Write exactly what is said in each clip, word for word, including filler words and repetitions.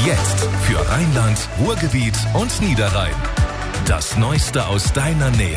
Jetzt für Rheinland, Ruhrgebiet und Niederrhein. Das Neueste aus deiner Nähe.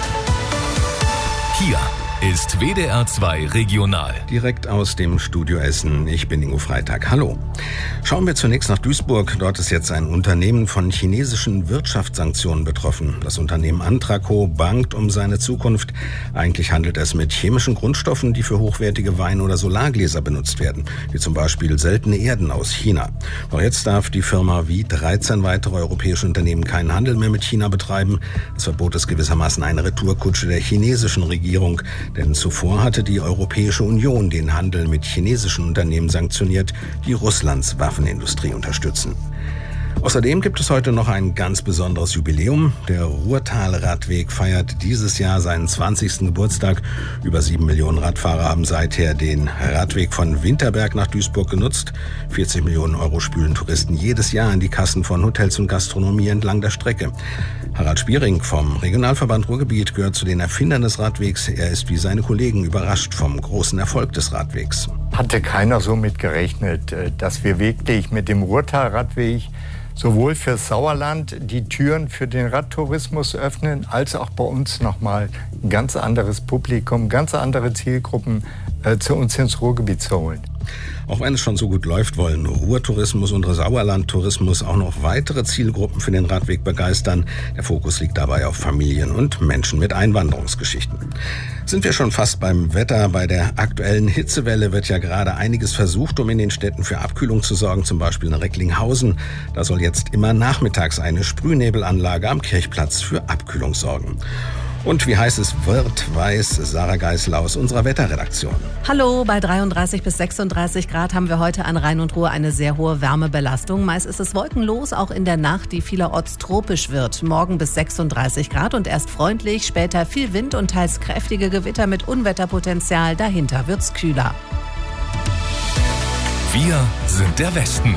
Hier ist W D R zwei Regional. Direkt aus dem Studio Essen. Ich bin Ingo Freitag. Hallo. Schauen wir zunächst nach Duisburg. Dort ist jetzt ein Unternehmen von chinesischen Wirtschaftssanktionen betroffen. Das Unternehmen Antraco bangt um seine Zukunft. Eigentlich handelt es mit chemischen Grundstoffen, die für hochwertige Wein- oder Solargläser benutzt werden, wie zum Beispiel seltene Erden aus China. Doch jetzt darf die Firma wie dreizehn weitere europäische Unternehmen keinen Handel mehr mit China betreiben. Das Verbot ist gewissermaßen eine Retourkutsche der chinesischen Regierung. Denn zuvor hatte die Europäische Union den Handel mit chinesischen Unternehmen sanktioniert, die Russlands Waffenindustrie unterstützen. Außerdem gibt es heute noch ein ganz besonderes Jubiläum. Der Ruhrtal-Radweg feiert dieses Jahr seinen zwanzigsten Geburtstag. Über sieben Millionen Radfahrer haben seither den Radweg von Winterberg nach Duisburg genutzt. vierzig Millionen Euro spülen Touristen jedes Jahr in die Kassen von Hotels und Gastronomie entlang der Strecke. Harald Spiering vom Regionalverband Ruhrgebiet gehört zu den Erfindern des Radwegs. Er ist wie seine Kollegen überrascht vom großen Erfolg des Radwegs. Hatte keiner so mit gerechnet, dass wir wirklich mit dem Ruhrtal-Radweg sowohl für Sauerland die Türen für den Radtourismus öffnen, als auch bei uns nochmal ein ganz anderes Publikum, ganz andere Zielgruppen äh, zu uns ins Ruhrgebiet zu holen. Auch wenn es schon so gut läuft, wollen Ruhrtourismus und Sauerlandtourismus auch noch weitere Zielgruppen für den Radweg begeistern. Der Fokus liegt dabei auf Familien und Menschen mit Einwanderungsgeschichten. Sind wir schon fast beim Wetter. Bei der aktuellen Hitzewelle wird ja gerade einiges versucht, um in den Städten für Abkühlung zu sorgen, zum Beispiel in Recklinghausen. Da soll jetzt immer nachmittags eine Sprühnebelanlage am Kirchplatz für Abkühlung sorgen. Und wie heiß es wird, weiß Sarah Geisler aus unserer Wetterredaktion. Hallo, bei dreiunddreißig bis sechsunddreißig Grad haben wir heute an Rhein und Ruhr eine sehr hohe Wärmebelastung. Meist ist es wolkenlos, auch in der Nacht, die vielerorts tropisch wird. Morgen bis sechsunddreißig Grad und erst freundlich, später viel Wind und teils kräftige Gewitter mit Unwetterpotenzial. Dahinter wird's kühler. Wir sind der Westen.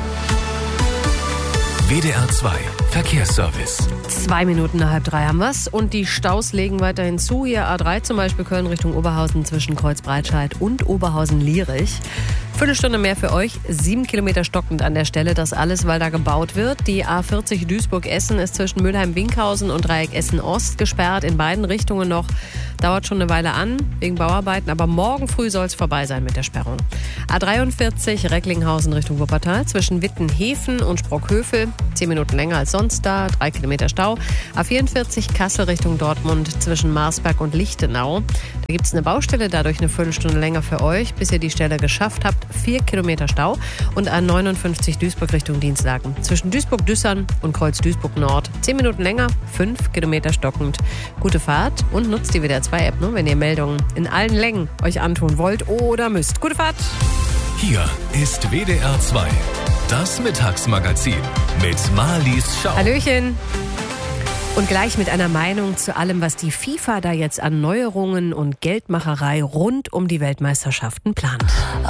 W D R zwei Verkehrsservice. Zwei Minuten nach halb drei haben wir's und die Staus legen weiterhin zu. Hier A drei zum Beispiel Köln Richtung Oberhausen zwischen Kreuzbreitscheid und Oberhausen-Lierich. Viertelstunde mehr für euch, sieben Kilometer stockend an der Stelle. Das alles, weil da gebaut wird. Die A vierzig Duisburg-Essen ist zwischen Mülheim-Winkhausen und Dreieck Essen-Ost gesperrt. In beiden Richtungen noch. Dauert schon eine Weile an, wegen Bauarbeiten. Aber morgen früh soll es vorbei sein mit der Sperrung. A dreiundvierzig Recklinghausen Richtung Wuppertal zwischen Wittenhefen und Sprockhövel. Zehn Minuten länger als sonst da, drei Kilometer Stau. A vierundvierzig Kassel Richtung Dortmund zwischen Marsberg und Lichtenau. Da gibt es eine Baustelle, dadurch eine Viertelstunde länger für euch, bis ihr die Stelle geschafft habt. Vier Kilometer Stau. Und A neunundfünfzig Duisburg Richtung Dienstlaken. Zwischen Duisburg-Düssern und Kreuz-Duisburg-Nord. Zehn Minuten länger, fünf Kilometer stockend. Gute Fahrt und nutzt die W D R zwei App, ne, wenn ihr Meldungen in allen Längen euch antun wollt oder müsst. Gute Fahrt! Hier ist W D R zwei, das Mittagsmagazin mit Marlies Schau. Hallöchen! Und gleich mit einer Meinung zu allem, was die FIFA da jetzt an Neuerungen und Geldmacherei rund um die Weltmeisterschaften plant.